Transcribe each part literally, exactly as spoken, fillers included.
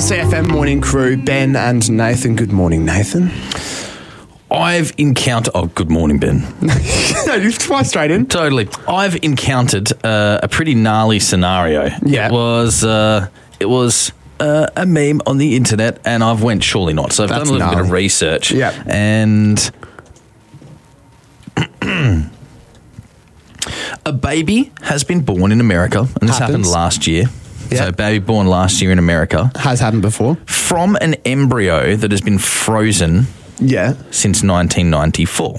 C F M Morning Crew, Ben and Nathan. Good morning, Nathan. I've encountered... Oh, good morning, Ben. No, you fly straight in. Totally. I've encountered uh, a pretty gnarly scenario. Yeah. It was... Uh, it was... Uh, a meme on the internet, and I've went, surely not. So I've That's done a little gnarly. bit of research. Yeah. And a baby has been born in America, and this Happens. happened last year. Yeah. So a baby born last year in America Has happened before. from an embryo that has been frozen Yeah. since nineteen ninety-four.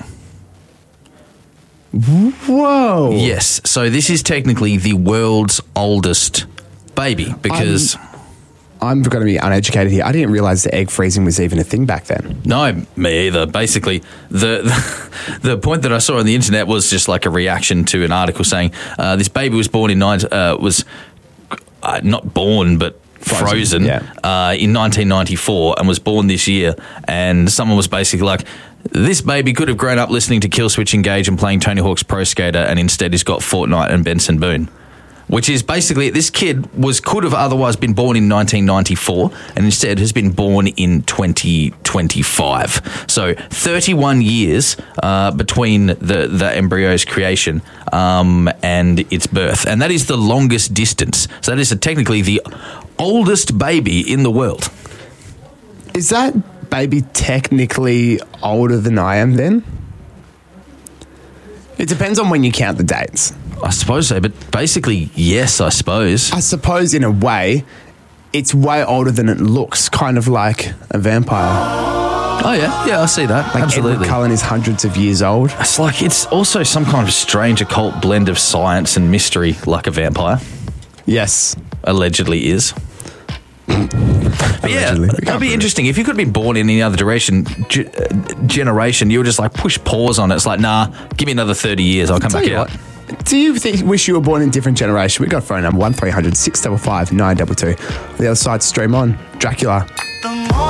Whoa. Yes. So this is technically the world's oldest baby because... I'm going to be uneducated here. I didn't realise that egg freezing was even a thing back then. No, me either. Basically, the, the the point that I saw on the internet was just like a reaction to an article saying uh, this baby was born in nine, uh, was uh, not born but frozen, Frozen, yeah. uh, in nineteen ninety-four and was born this year. And someone was basically like, this baby could have grown up listening to Killswitch Engage and playing Tony Hawk's Pro Skater, and instead he's got Fortnite and Benson Boone. Which is basically, this kid was could have otherwise been born in nineteen ninety-four and instead has been born in twenty twenty-five. So thirty-one years uh, between the, the embryo's creation um, and its birth. And that is the longest distance. So that is technically the oldest baby in the world. Is that baby technically older than I am then? It depends on when you count the dates. I suppose so, but basically, yes, I suppose. I suppose in a way, it's way older than it looks, kind of like a vampire. Oh, yeah, yeah, I see that. Like Absolutely. Edward Cullen is hundreds of years old. It's like, it's also some kind of strange occult blend of science and mystery, like a vampire Yes. allegedly is. But yeah, Allegedly. We can't that'd be prove it. interesting. If you could have been born in any other duration, ge- uh, generation, you were just like push pause on it. It's like, nah, give me another thirty years. I'll come Tell back you out. what, do you think, wish you were born in a different generation? We got a phone number one three hundred six five five nine two two. The other side, stream on. Dracula.